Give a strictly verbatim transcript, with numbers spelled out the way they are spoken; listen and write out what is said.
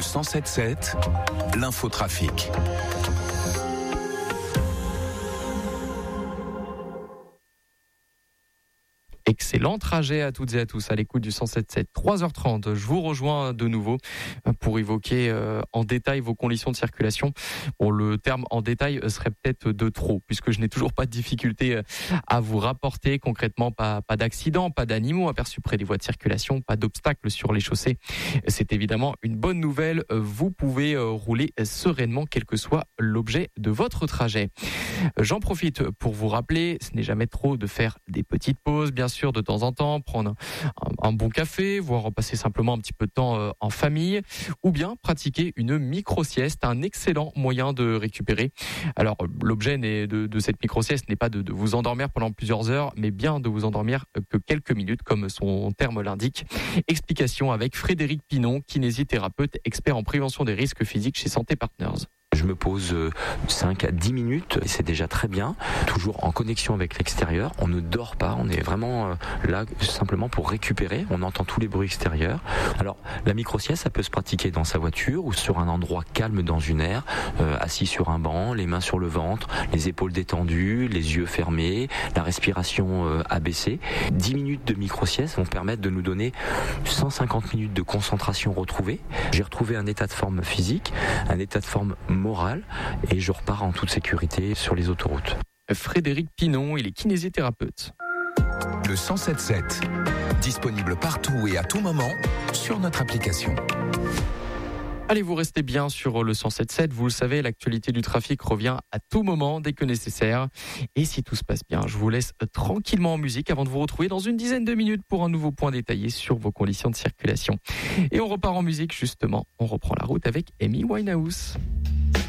cent sept sept, l'infotrafic. Excellent trajet à toutes et à tous à l'écoute du cent sept sept. trois heures trente, je vous rejoins de nouveau pour évoquer euh, en détail vos conditions de circulation. Bon, le terme en détail serait peut-être de trop, puisque je n'ai toujours pas de difficulté à vous rapporter concrètement, pas, pas d'accidents, pas d'animaux aperçus près des voies de circulation, pas d'obstacles sur les chaussées. C'est évidemment une bonne nouvelle. Vous pouvez euh, rouler sereinement, quel que soit l'objet de votre trajet. J'en profite pour vous rappeler, ce n'est jamais trop de faire des petites pauses, bien sûr, de temps en temps, prendre un, un bon café, voire passer simplement un petit peu de temps euh, en famille, ou bien pratiquer une micro-sieste, un excellent moyen de récupérer. Alors, l'objet n'est de, de cette micro-sieste n'est pas de, de vous endormir pendant plusieurs heures, mais bien de vous endormir que quelques minutes, comme son terme l'indique. Explication avec Frédéric Pinon, kinésithérapeute, expert en prévention des risques physiques chez Santé Partners. Je me pose cinq à dix minutes et c'est déjà très bien. Toujours en connexion avec l'extérieur. On ne dort pas. On est vraiment là simplement pour récupérer. On entend tous les bruits extérieurs. Alors, la micro-sieste, ça peut se pratiquer dans sa voiture ou sur un endroit calme dans une aire, euh, assis sur un banc, les mains sur le ventre, les épaules détendues, les yeux fermés, la respiration euh, abaissée. dix minutes de micro-sieste vont permettre de nous donner cent cinquante minutes de concentration retrouvée. J'ai retrouvé un état de forme physique, un état de forme morale et je repars en toute sécurité sur les autoroutes. Frédéric Pinon, il est kinésithérapeute. Le cent sept sept, disponible partout et à tout moment sur notre application. Allez, vous restez bien sur le cent sept sept. Vous le savez, l'actualité du trafic revient à tout moment, dès que nécessaire. Et si tout se passe bien, je vous laisse tranquillement en musique avant de vous retrouver dans une dizaine de minutes pour un nouveau point détaillé sur vos conditions de circulation. Et on repart en musique, justement. On reprend la route avec Amy Winehouse.